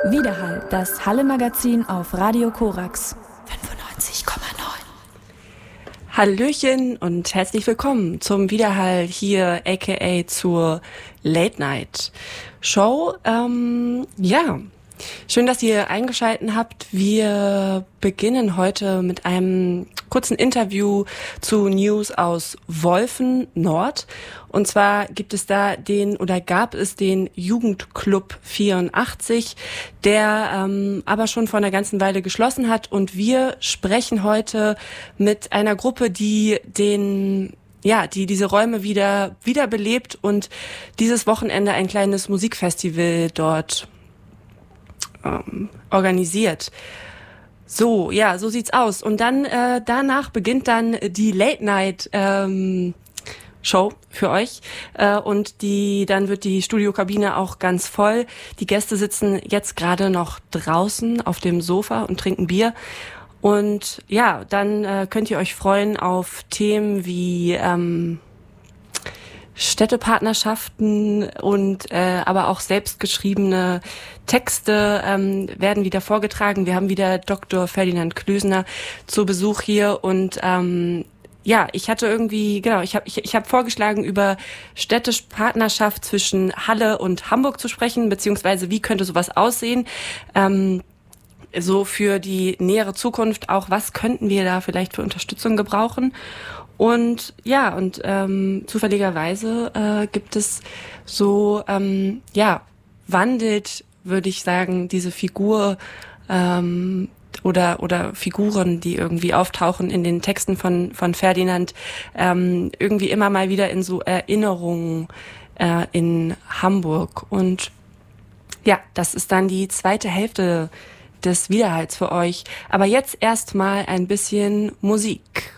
Widerhall, das Halle-Magazin auf Radio Korax 95,9. Hallöchen und herzlich willkommen zum Widerhall hier, aka zur Late Night Show. Schön, dass ihr eingeschaltet habt. Wir beginnen heute mit einem kurzen Interview zu News aus Wolfen Nord. Und zwar gab es den Jugendclub 84, der aber schon vor einer ganzen Weile geschlossen hat. Und wir sprechen heute mit einer Gruppe, die diese Räume wieder belebt und dieses Wochenende ein kleines Musikfestival dort organisiert. So sieht's aus. Und dann danach beginnt dann die Late Night Show für euch und dann wird die Studiokabine auch ganz voll. Die Gäste sitzen jetzt gerade noch draußen auf dem Sofa und trinken Bier. Und ja, dann könnt ihr euch freuen auf Themen wie Städtepartnerschaften und aber auch selbstgeschriebene Texte werden wieder vorgetragen. Wir haben wieder Dr. Ferdinand Klüsner zu Besuch hier und ich habe vorgeschlagen, über städtische Partnerschaft zwischen Halle und Hamburg zu sprechen, beziehungsweise wie könnte sowas aussehen, so für die nähere Zukunft auch, was könnten wir da vielleicht für Unterstützung gebrauchen. Und zufälligerweise gibt es so, wandelt, würde ich sagen, diese Figur oder Figuren, die irgendwie auftauchen in den Texten von Ferdinand, irgendwie immer mal wieder in so Erinnerungen in Hamburg. Und ja, das ist dann die zweite Hälfte des Widerhalls für euch. Aber jetzt erstmal ein bisschen Musik.